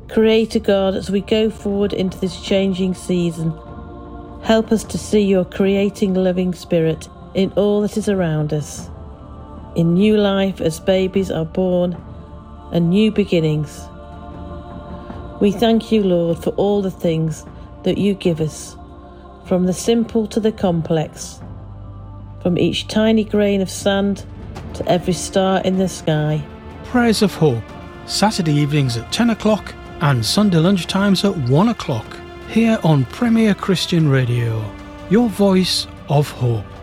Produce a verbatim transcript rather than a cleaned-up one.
Creator God, as we go forward into this changing season, help us to see your creating loving spirit in all that is around us, in new life as babies are born and new beginnings. We thank you, Lord, for all the things that you give us, from the simple to the complex, from each tiny grain of sand to every star in the sky. Prayers of Hope, Saturday evenings at ten o'clock and Sunday lunchtimes at one o'clock, here on Premier Christian Radio, your voice of hope.